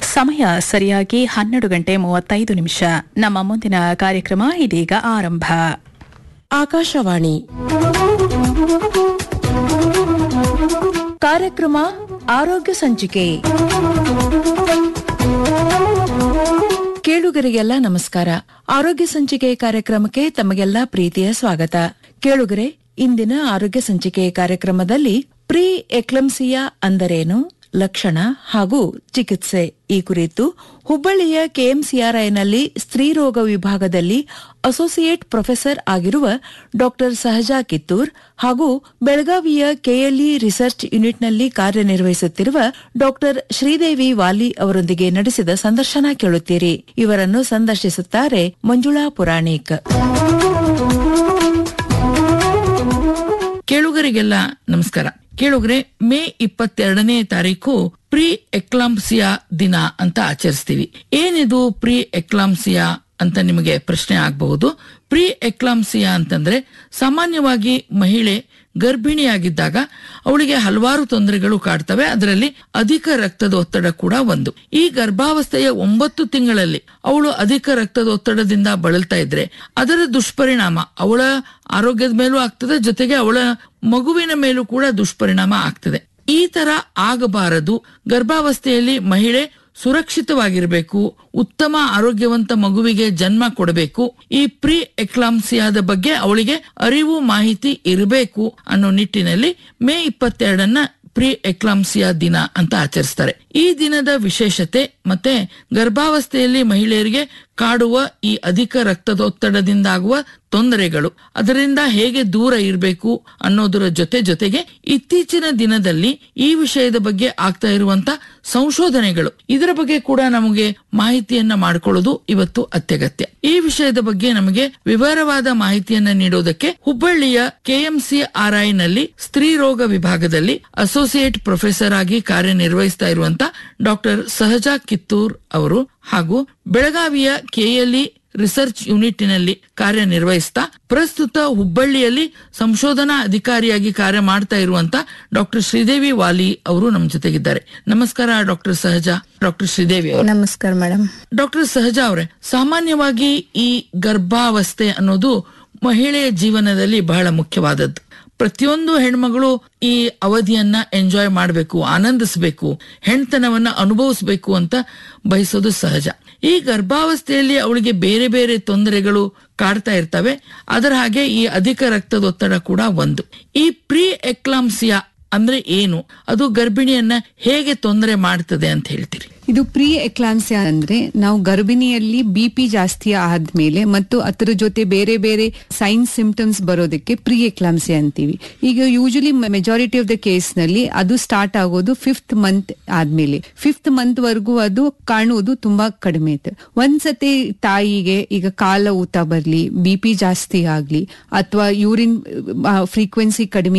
ಸಮಯ ಸರಿಯಾಗಿ 12:35. ನಮ್ಮ ಮುಂದಿನ ಕಾರ್ಯಕ್ರಮ ಇದೀಗ ಆರಂಭ. ಆಕಾಶವಾಣಿ ಕಾರ್ಯಕ್ರಮ ಆರೋಗ್ಯ ಸಂಚಿಕೆ. ಕೇಳುಗರಿಗೆಲ್ಲ ನಮಸ್ಕಾರ. ಆರೋಗ್ಯ ಸಂಚಿಕೆ ಕಾರ್ಯಕ್ರಮಕ್ಕೆ ತಮಗೆಲ್ಲ ಪ್ರೀತಿಯ ಸ್ವಾಗತ. ಕೇಳುಗರೆ, ಇಂದಿನ ಆರೋಗ್ಯ ಸಂಚಿಕೆ ಕಾರ್ಯಕ್ರಮದಲ್ಲಿ ಪ್ರೀ ಎಕ್ಲಂಸಿಯಾ ಅಂದರೇನು, ಲಕ್ಷಣ ಹಾಗೂ ಚಿಕಿತ್ಸೆ ಈ ಕುರಿತು ಹುಬ್ಬಳ್ಳಿಯ ಕೆಎಂಸಿಆರ್ಐನಲ್ಲಿ ಸ್ತ್ರೀರೋಗ ವಿಭಾಗದಲ್ಲಿ ಅಸೋಸಿಯೇಟ್ ಪ್ರೊಫೆಸರ್ ಆಗಿರುವ ಡಾಕ್ಟರ್ ಸಹಜಾ ಕಿತ್ತೂರ್ ಹಾಗೂ ಬೆಳಗಾವಿಯ ಕೆಎಲ್ಇ ರಿಸರ್ಚ್ ಯೂನಿಟ್ನಲ್ಲಿ ಕಾರ್ಯನಿರ್ವಹಿಸುತ್ತಿರುವ ಡಾಕ್ಟರ್ ಶ್ರೀದೇವಿ ವಾಲಿ ಅವರೊಂದಿಗೆ ನಡೆಸಿದ ಸಂದರ್ಶನ ಕೇಳುತ್ತೀರಿ. ಇವರನ್ನು ಸಂದರ್ಶಿಸುತ್ತಾರೆ ಮಂಜುಳಾ ಪುರಾಣಿಕ್. ಕೇಳುಗರಿಗೆಲ್ಲ ನಮಸ್ಕಾರ. ಕೇಳುಗರೆ, ಮೇ 22ನೇ ತಾರೀಕು ಪ್ರೀ ಎಕ್ಲಾಂಪ್ಸಿಯಾ ದಿನ ಅಂತ ಆಚರಿಸ್ತೀವಿ. ಏನಿದು ಪ್ರೀ ಎಕ್ಲಾಂಪ್ಸಿಯಾ ಅಂತ ನಿಮಗೆ ಪ್ರಶ್ನೆ ಆಗಬಹುದು. ಪ್ರೀ ಎಕ್ಲಾಂಪ್ಸಿಯಾ ಅಂತಂದ್ರೆ ಸಾಮಾನ್ಯವಾಗಿ ಮಹಿಳೆ ಗರ್ಭಿಣಿಯಾಗಿದ್ದಾಗ ಅವಳಿಗೆ ಹಲವಾರು ತೊಂದರೆಗಳು ಕಾಡ್ತವೆ. ಅದರಲ್ಲಿ ಅಧಿಕ ರಕ್ತದ ಒತ್ತಡ ಕೂಡ ಒಂದು. ಈ ಗರ್ಭಾವಸ್ಥೆಯ 9 ತಿಂಗಳಲ್ಲಿ ಅವಳು ಅಧಿಕ ರಕ್ತದ ಒತ್ತಡದಿಂದ ಬಳಲ್ತಾ ಇದ್ರೆ ಅದರ ದುಷ್ಪರಿಣಾಮ ಅವಳ ಆರೋಗ್ಯದ ಮೇಲೂ ಆಗ್ತದೆ, ಜೊತೆಗೆ ಅವಳ ಮಗುವಿನ ಮೇಲೂ ಕೂಡ ದುಷ್ಪರಿಣಾಮ ಆಗ್ತದೆ. ಈ ತರ ಆಗಬಾರದು. ಗರ್ಭಾವಸ್ಥೆಯಲ್ಲಿ ಮಹಿಳೆ ಸುರಕ್ಷಿತವಾಗಿರಬೇಕು, ಉತ್ತಮ ಆರೋಗ್ಯವಂತ ಮಗುವಿಗೆ ಜನ್ಮ ಕೊಡಬೇಕು. ಈ ಪ್ರೀ ಎಕ್ಲಾಂಪ್ಸಿಯಾದ ಬಗ್ಗೆ ಅವಳಿಗೆ ಅರಿವು, ಮಾಹಿತಿ ಇರಬೇಕು ಅನ್ನೋ ನಿಟ್ಟಿನಲ್ಲಿ ಮೇ 22ನ್ನ ಪ್ರೀ ಎಕ್ಲಾಂಪ್ಸಿಯಾ ದಿನ ಅಂತ ಆಚರಿಸ್ತಾರೆ. ಈ ದಿನದ ವಿಶೇಷತೆ ಮತ್ತೆ ಗರ್ಭಾವಸ್ಥೆಯಲ್ಲಿ ಮಹಿಳೆಯರಿಗೆ ಕಾಡುವ ಈ ಅಧಿಕ ರಕ್ತದೊತ್ತಡದಿಂದ ಆಗುವ ತೊಂದರೆಗಳು, ಅದರಿಂದ ಹೇಗೆ ದೂರ ಇರಬೇಕು ಅನ್ನೋದರ ಜೊತೆಗೆ ಇತ್ತೀಚಿನ ದಿನದಲ್ಲಿ ಈ ವಿಷಯದ ಬಗ್ಗೆ ಆಗ್ತಾ ಇರುವಂತ ಸಂಶೋಧನೆಗಳು, ಇದರ ಬಗ್ಗೆ ಕೂಡ ನಮಗೆ ಮಾಹಿತಿಯನ್ನ ಮಾಡಿಕೊಳ್ಳೋದು ಇವತ್ತು ಅತ್ಯಗತ್ಯ. ಈ ವಿಷಯದ ಬಗ್ಗೆ ನಮಗೆ ವಿವರವಾದ ಮಾಹಿತಿಯನ್ನ ನೀಡೋದಕ್ಕೆ ಹುಬ್ಬಳ್ಳಿಯ ಕೆಎಂಸಿಆರ್ಐನಲ್ಲಿ ಸ್ತ್ರೀರೋಗ ವಿಭಾಗದಲ್ಲಿ ಅಸೋಸಿಯೇಟ್ ಪ್ರೊಫೆಸರ್ ಆಗಿ ಕಾರ್ಯನಿರ್ವಹಿಸ್ತಾ ಇರುವಂತ ಡಾಕ್ಟರ್ ಸಹಜಾ ಕಿತ್ತೂರ್ ಅವರು ಹಾಗೂ ಬೆಳಗಾವಿಯ ಕೆಎಲ್ಇ ರಿಸರ್ಚ್ ಯೂನಿಟ್ನಲ್ಲಿ ಕಾರ್ಯನಿರ್ವಹಿಸ್ತಾ ಪ್ರಸ್ತುತ ಹುಬ್ಬಳ್ಳಿಯಲ್ಲಿ ಸಂಶೋಧನಾ ಅಧಿಕಾರಿಯಾಗಿ ಕಾರ್ಯ ಮಾಡ್ತಾ ಇರುವಂತ ಡಾಕ್ಟರ್ ಶ್ರೀದೇವಿ ವಾಲಿ ಅವರು ನಮ್ಮ ಜೊತೆಗಿದ್ದಾರೆ. ನಮಸ್ಕಾರ ಡಾಕ್ಟರ್ ಸಹಜಾ. ಡಾಕ್ಟರ್ ಶ್ರೀದೇವಿ ಅವರು ನಮಸ್ಕಾರ ಮೇಡಮ್. ಡಾಕ್ಟರ್ ಸಹಜಾ ಅವರೇ, ಸಾಮಾನ್ಯವಾಗಿ ಈ ಗರ್ಭಾವಸ್ಥೆ ಅನ್ನೋದು ಮಹಿಳೆಯ ಜೀವನದಲ್ಲಿ ಬಹಳ ಮುಖ್ಯವಾದದ್ದು. ಪ್ರತಿಯೊಂದು ಹೆಣ್ಮಗಳು ಈ ಅವಧಿಯನ್ನ ಎಂಜಾಯ್ ಮಾಡಬೇಕು, ಆನಂದಿಸಬೇಕು, ಹೆಣ್ತನವನ್ನ ಅನುಭವಿಸಬೇಕು ಅಂತ ಬಯಸೋದು ಸಹಜ. ಈ ಗರ್ಭಾವಸ್ಥೆಯಲ್ಲಿ ಅವಳಿಗೆ ಬೇರೆ ಬೇರೆ ತೊಂದರೆಗಳು ಕಾಡ್ತಾ ಇರ್ತವೆ. ಅದರ ಹಾಗೆ ಈ ಅಧಿಕ ರಕ್ತದೊತ್ತಡ ಕೂಡ ಒಂದು. ಈ ಪ್ರೀ ಎಕ್ಲಾಂಪ್ಸಿಯಾ ಅಂದ್ರೆ ಏನು, ಅದು ಗರ್ಭಿಣಿಯನ್ನ ಹೇಗೆ ತೊಂದರೆ ಮಾಡ್ತದೆ ಅಂತ ಹೇಳ್ತೀರಿ? ಇದು ಪ್ರೀ ಎಕ್ಲಾಂಪ್ಸಿಯಾ ಅಂದ್ರೆ ನಾವು ಗರ್ಭಿಣಿಯಲ್ಲಿ ಬಿಪಿ ಜಾಸ್ತಿ ಆದ್ಮೇಲೆ ಮತ್ತು ಅದರ ಜೊತೆ ಬೇರೆ ಬೇರೆ ಸೈನ್ಸ್ ಸಿಂಪ್ಟಮ್ಸ್ ಬರೋದಕ್ಕೆ ಪ್ರೀ ಎಕ್ಲಾಂಪ್ಸಿಯಾ ಅಂತೀವಿ. ಈಗ usually majority of the case ನಲ್ಲಿ ಅದು ಸ್ಟಾರ್ಟ್ ಆಗೋದು 5th ಮಂತ್ ಆದ್ಮೇಲೆ. 5th ಮಂತ್ ವರೆಗೂ ಅದು ಕಾಣುವುದು ತುಂಬಾ ಕಡಿಮೆ ಇತ್ತು. ಒಂದ್ಸತಿ ತಾಯಿಗೆ ಈಗ ಕಾಲ ಊತ ಬರ್ಲಿ, ಬಿಪಿ ಜಾಸ್ತಿ ಆಗ್ಲಿ ಅಥವಾ ಯೂರಿನ್ ಫ್ರೀಕ್ವೆನ್ಸಿ ಕಡಿಮೆ